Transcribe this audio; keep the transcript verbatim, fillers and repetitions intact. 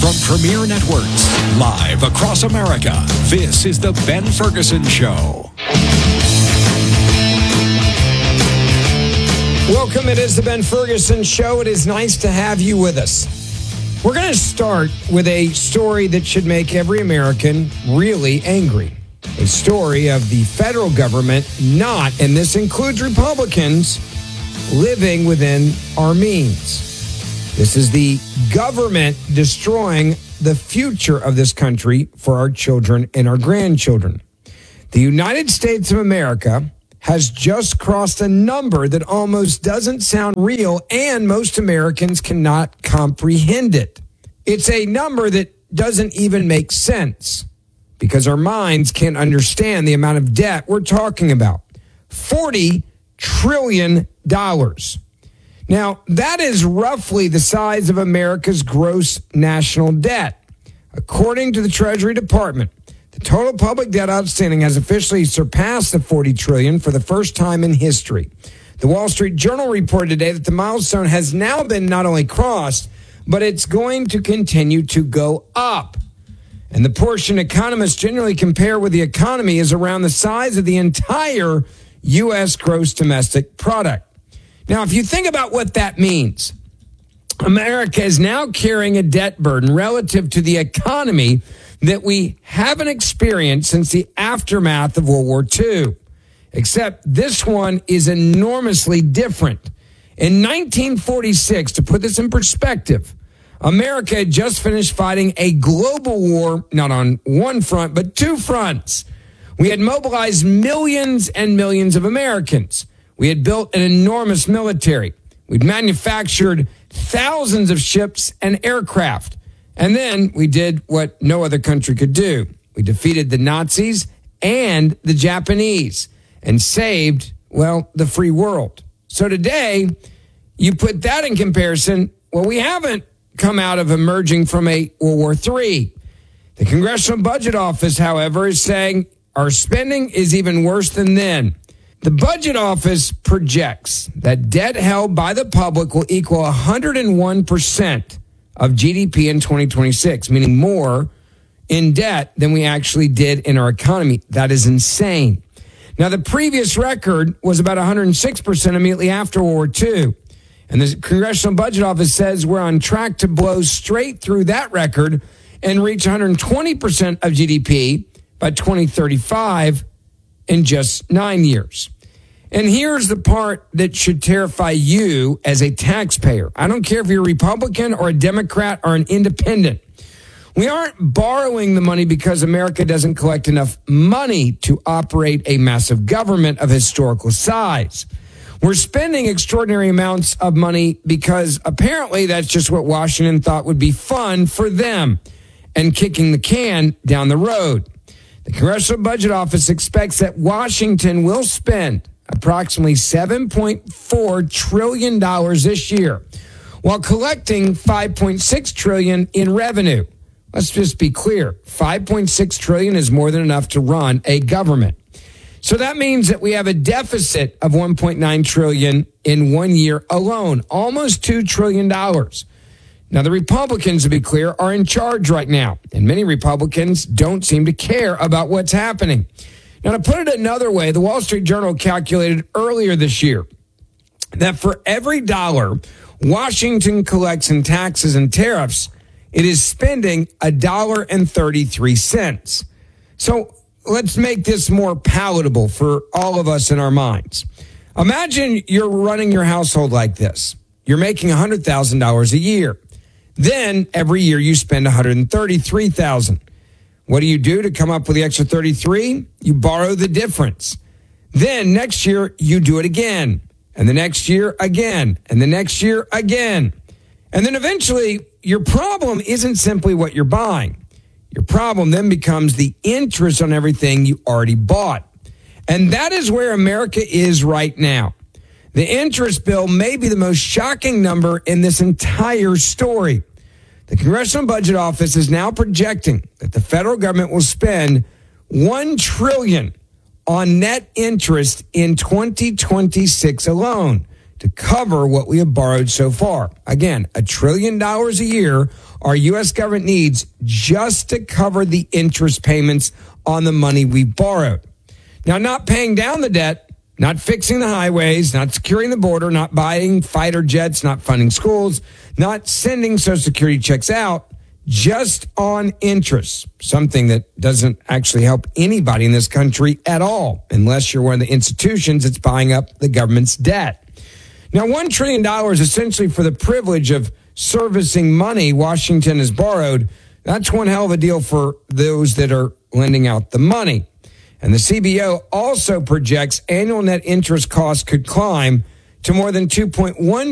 From Premier Networks, live across America, this is The Ben Ferguson Show. Welcome. It is The Ben Ferguson Show. It is nice to have you with us. We're going to start with a story that should make every American really angry. A story of the federal government not, and this includes Republicans, living within our means. This is the government destroying the future of this country for our children and our grandchildren. The United States of America has just crossed a number that almost doesn't sound real, and most Americans cannot comprehend it. It's a number that doesn't even make sense because our minds can't understand the amount of debt we're talking about. forty trillion dollars. Now, that is roughly the size of America's gross national debt. According to the Treasury Department, the total public debt outstanding has officially surpassed the forty trillion dollars for the first time in history. The Wall Street Journal reported today that the milestone has now been not only crossed, but it's going to continue to go up. And the portion economists generally compare with the economy is around the size of the entire U S gross domestic product. Now, if you think about what that means, America is now carrying a debt burden relative to the economy that we haven't experienced since the aftermath of World War Two. Except this one is enormously different. In nineteen forty-six, to put this in perspective, America had just finished fighting a global war, not on one front, but two fronts. We had mobilized millions and millions of Americans. We had built an enormous military. We'd manufactured thousands of ships and aircraft. And then we did what no other country could do. We defeated the Nazis and the Japanese and saved, well, the free world. So today, you put that in comparison, well, we haven't come out of emerging from a World War Three. The Congressional Budget Office, however, is saying our spending is even worse than then. The Budget Office projects that debt held by the public will equal one hundred one percent of G D P in twenty twenty-six, meaning more in debt than we actually did in our economy. That is insane. Now, the previous record was about one hundred six percent immediately after World War Two. And the Congressional Budget Office says we're on track to blow straight through that record and reach one hundred twenty percent of G D P by twenty thirty-five in just nine years. And here's the part that should terrify you as a taxpayer. I don't care if you're a Republican or a Democrat or an independent. We aren't borrowing the money because America doesn't collect enough money to operate a massive government of historical size. We're spending extraordinary amounts of money because apparently that's just what Washington thought would be fun for them and kicking the can down the road. The Congressional Budget Office expects that Washington will spend approximately seven point four trillion dollars this year while collecting five point six trillion dollars in revenue. Let's just be clear. five point six trillion dollars is more than enough to run a government. So that means that we have a deficit of one point nine trillion dollars in one year alone, almost two trillion dollars. Now, the Republicans, to be clear, are in charge right now, and many Republicans don't seem to care about what's happening. Now, to put it another way, the Wall Street Journal calculated earlier this year that for every dollar Washington collects in taxes and tariffs, it is spending one dollar and thirty-three cents. So let's make this more palatable for all of us in our minds. Imagine you're running your household like this. You're making one hundred thousand dollars a year. Then every year you spend one hundred thirty-three thousand dollars. What do you do to come up with the extra thirty-three? You borrow the difference. Then next year you do it again. And the next year again. And the next year again. And then eventually your problem isn't simply what you're buying. Your problem then becomes the interest on everything you already bought. And that is where America is right now. The interest bill may be the most shocking number in this entire story. The Congressional Budget Office is now projecting that the federal government will spend one trillion dollars on net interest in twenty twenty-six alone to cover what we have borrowed so far. Again, a trillion dollars a year our U S government needs just to cover the interest payments on the money we borrowed. Now, not paying down the debt, not fixing the highways, not securing the border, not buying fighter jets, not funding schools, not sending Social Security checks out, just on interest, something that doesn't actually help anybody in this country at all, unless you're one of the institutions that's buying up the government's debt. Now, one trillion dollars essentially for the privilege of servicing money Washington has borrowed. That's one hell of a deal for those that are lending out the money. And the C B O also projects annual net interest costs could climb to more than two point one